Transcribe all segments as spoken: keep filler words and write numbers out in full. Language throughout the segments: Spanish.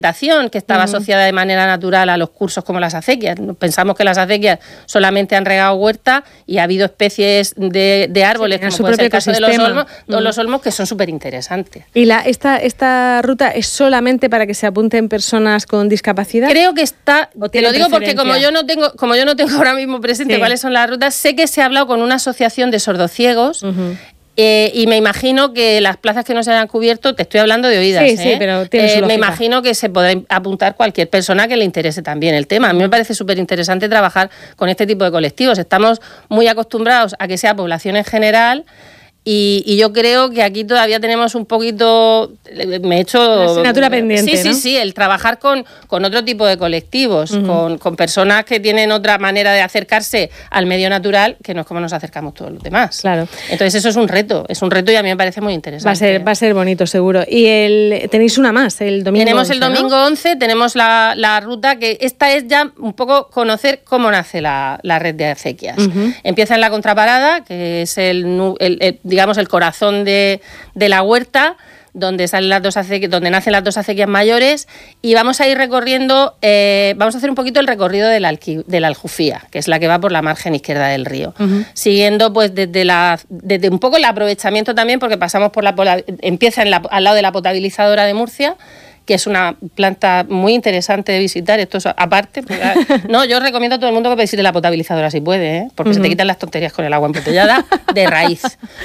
que estaba uh-huh. asociada de manera natural a los cursos como las acequias. Pensamos que las acequias solamente han regado huerta y ha habido especies de, de árboles, sí, como puede ser el caso de los olmos, uh-huh. los olmos que son súper interesantes. ¿Y la, esta, esta ruta es solamente para que se apunten personas con discapacidad? Creo que está, te lo digo porque como yo no tengo, como yo no tengo ahora mismo presente sí. cuáles son las rutas, sé que se ha hablado con una asociación de sordociegos. Uh-huh. Eh, y me imagino que las plazas que no se hayan cubierto, te estoy hablando de oídas, sí, ¿eh? sí, pero tiene su eh, lógica. Me imagino que se podrá apuntar cualquier persona que le interese también el tema. A mí me parece súper interesante trabajar con este tipo de colectivos. Estamos muy acostumbrados a que sea población en general. Y, y yo creo que aquí todavía tenemos un poquito, me he hecho... Una asignatura pendiente, Sí, ¿no? sí, sí, el trabajar con, con otro tipo de colectivos, uh-huh. con, con personas que tienen otra manera de acercarse al medio natural, que no es como nos acercamos todos los demás. Claro. Entonces eso es un reto, es un reto y a mí me parece muy interesante. Va a ser, va a ser bonito, seguro. Y el, tenéis una más, el domingo Tenemos once, el domingo ¿no? once, tenemos la, la ruta, que esta es ya un poco conocer cómo nace la, la red de acequias. Uh-huh. Empieza en la Contraparada, que es el, el, el digamos, el corazón de, de la huerta, donde salen las dos acequias, donde nacen las dos acequias mayores, y vamos a ir recorriendo, eh, vamos a hacer un poquito el recorrido de la, Alqui, de la Aljufía, que es la que va por la margen izquierda del río, uh-huh. siguiendo pues desde la, desde un poco el aprovechamiento también, porque pasamos por la, empieza en la, al lado de la potabilizadora de Murcia, que es una planta muy interesante de visitar. Esto es aparte. Pues, no, yo recomiendo a todo el mundo que visite la potabilizadora si puede, ¿eh? Porque uh-huh. se te quitan las tonterías con el agua embotellada de raíz.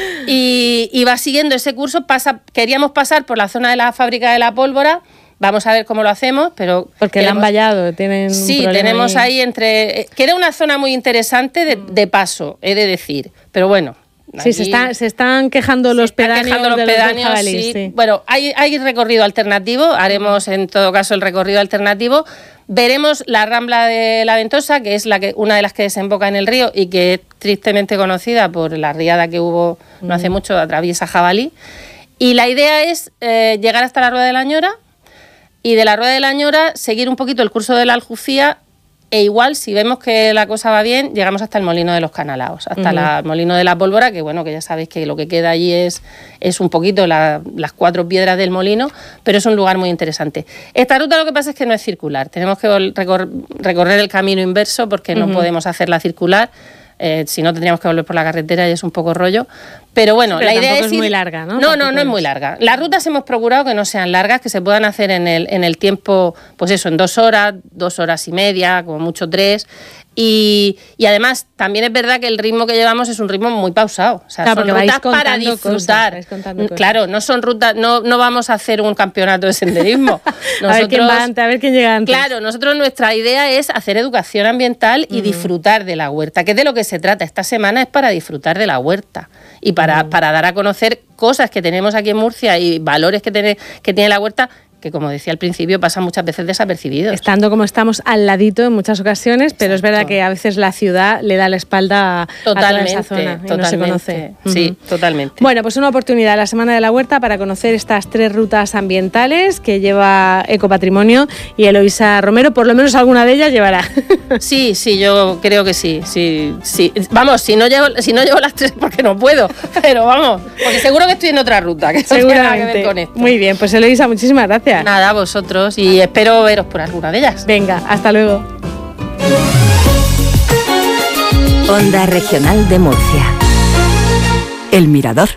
Y, y va siguiendo ese curso. Pasa, queríamos pasar por la zona de la fábrica de la pólvora. Vamos a ver cómo lo hacemos, pero... Porque queremos, la han vallado, tienen Sí, un tenemos ahí. ahí entre... Que era una zona muy interesante de, de paso, he de decir. Pero bueno... Sí, se, está, se están quejando los pedáneos los de pedáneos, los jabalíes, sí. sí. Bueno, hay, hay recorrido alternativo, haremos en todo caso el recorrido alternativo. Veremos la Rambla de la Ventosa, que es la que, una de las que desemboca en el río y que es tristemente conocida por la riada que hubo no hace mucho, atraviesa Jabalí. Y la idea es eh, llegar hasta la Rueda de la Ñora y de la Rueda de la Ñora seguir un poquito el curso de la Aljufía. E igual, si vemos que la cosa va bien, llegamos hasta el Molino de los Canalaos, hasta uh-huh. la, el Molino de la Pólvora, que bueno, que ya sabéis que lo que queda allí es, es un poquito la, las cuatro piedras del molino, pero es un lugar muy interesante. Esta ruta lo que pasa es que no es circular, tenemos que recor- recorrer el camino inverso porque uh-huh. no podemos hacerla circular. Eh, si no tendríamos que volver por la carretera y es un poco rollo, pero bueno, sí, pero la idea es, es ir... muy larga, ¿no? No, no, no es muy larga. Las rutas hemos procurado que no sean largas, que se puedan hacer en el, en el tiempo, pues eso, en dos horas, dos horas y media, como mucho tres. Y, y además, también es verdad que el ritmo que llevamos es un ritmo muy pausado. O sea, claro, son rutas para disfrutar. Cosas, claro, no son rutas, no, no vamos a hacer un campeonato de senderismo. Nosotros, a ver quién va antes, a ver quién llega antes. Claro, nosotros nuestra idea es hacer educación ambiental y uh-huh. disfrutar de la huerta, que es de lo que se trata. Esta semana es para disfrutar de la huerta y para, uh-huh. para dar a conocer cosas que tenemos aquí en Murcia y valores que tiene, que tiene la huerta, que como decía al principio pasan muchas veces desapercibidos. Estando como estamos al ladito en muchas ocasiones, pero Exacto. es verdad que a veces la ciudad le da la espalda totalmente, a toda esa zona y totalmente, no se conoce. Sí, uh-huh. totalmente. Bueno, pues una oportunidad, la Semana de la Huerta, para conocer estas tres rutas ambientales que lleva Ecopatrimonio y Eloísa Romero, por lo menos alguna de ellas llevará. Sí, sí, yo creo que sí, sí, sí. Vamos, si no llevo, si no llevo las tres porque no puedo, pero vamos, porque seguro que estoy en otra ruta, que no tiene nada que ver con esto. Muy bien, pues Eloísa, muchísimas gracias. Nada, a vosotros, y espero veros por alguna de ellas. Venga, hasta luego. Onda Regional de Murcia. El Mirador.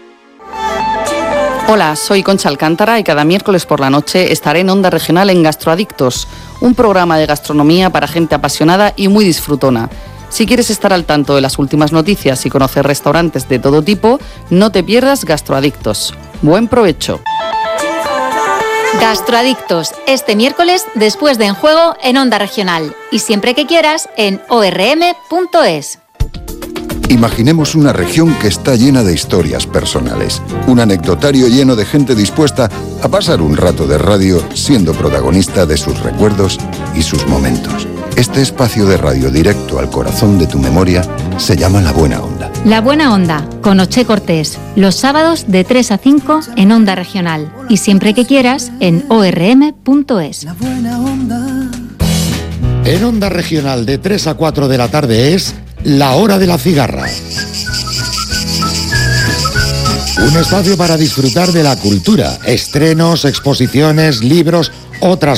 Hola, soy Concha Alcántara y cada miércoles por la noche estaré en Onda Regional en Gastroadictos, un programa de gastronomía para gente apasionada y muy disfrutona. Si quieres estar al tanto de las últimas noticias y conocer restaurantes de todo tipo, no te pierdas Gastroadictos. Buen provecho. Gastroadictos, este miércoles después de En Juego en Onda Regional y siempre que quieras en o r m punto es. Imaginemos una región que está llena de historias personales, un anecdotario lleno de gente dispuesta a pasar un rato de radio siendo protagonista de sus recuerdos y sus momentos. Este espacio de radio directo al corazón de tu memoria se llama La Buena Onda. La Buena Onda, con Oche Cortés, los sábados de tres a cinco en Onda Regional y siempre que quieras en o r m punto es. La Buena Onda. En Onda Regional de tres a cuatro de la tarde es La Hora de la Cigarra. Un espacio para disfrutar de la cultura, estrenos, exposiciones, libros otras